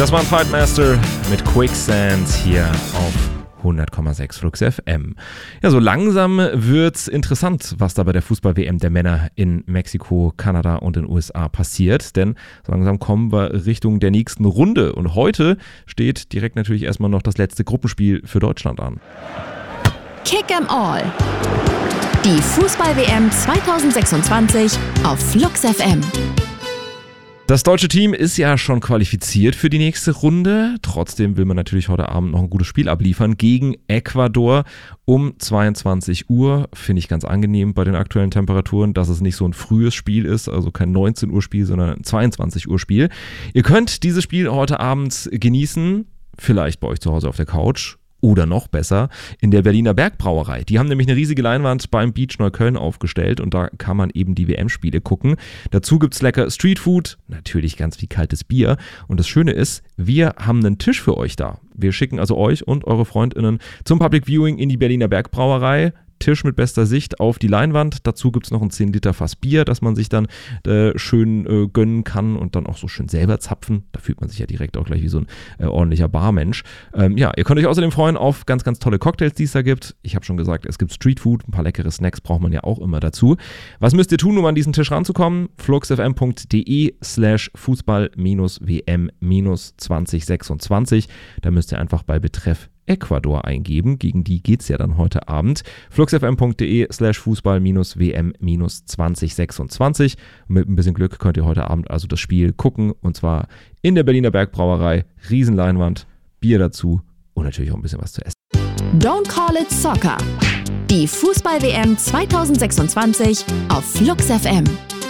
Das war ein Fightmaster mit Quicksand hier auf 100,6 Flux FM. Ja, so langsam wird's interessant, was da bei der Fußball-WM der Männer in Mexiko, Kanada und den USA passiert, denn so langsam kommen wir Richtung der nächsten Runde und heute steht direkt natürlich erstmal noch das letzte Gruppenspiel für Deutschland an. Kick 'em All. Die Fußball-WM 2026 auf Flux FM. Das deutsche Team ist ja schon qualifiziert für die nächste Runde. Trotzdem will man natürlich heute Abend noch ein gutes Spiel abliefern gegen Ecuador um 22 Uhr. Finde ich ganz angenehm bei den aktuellen Temperaturen, dass es nicht so ein frühes Spiel ist, also kein 19 Uhr Spiel, sondern ein 22 Uhr Spiel. Ihr könnt dieses Spiel heute Abend genießen, vielleicht bei euch zu Hause auf der Couch. Oder noch besser, in der Berliner Bergbrauerei. Die haben nämlich eine riesige Leinwand beim Beach Neukölln aufgestellt und da kann man eben die WM-Spiele gucken. Dazu gibt's lecker Streetfood, natürlich ganz viel kaltes Bier. Und das Schöne ist, wir haben einen Tisch für euch da. Wir schicken also euch und eure FreundInnen zum Public Viewing in die Berliner Bergbrauerei. Tisch mit bester Sicht auf die Leinwand. Dazu gibt es noch ein 10 Liter Fass Bier, das man sich dann schön gönnen kann und dann auch so schön selber zapfen. Da fühlt man sich ja direkt auch gleich wie so ein ordentlicher Barmensch. Ja, ihr könnt euch außerdem freuen auf ganz, ganz tolle Cocktails, die es da gibt. Ich habe schon gesagt, es gibt Streetfood, ein paar leckere Snacks braucht man ja auch immer dazu. Was müsst ihr tun, um an diesen Tisch ranzukommen? fluxfm.de/fußball-WM-2026. Da müsst ihr einfach bei Betreff Ecuador eingeben, gegen die geht's ja dann heute Abend. fluxfm.de/fußball-WM-2026. Mit ein bisschen Glück könnt ihr heute Abend also das Spiel gucken und zwar in der Berliner Bergbrauerei. Riesenleinwand, Bier dazu und natürlich auch ein bisschen was zu essen. Don't call it soccer. Die Fußball-WM 2026 auf Flux FM.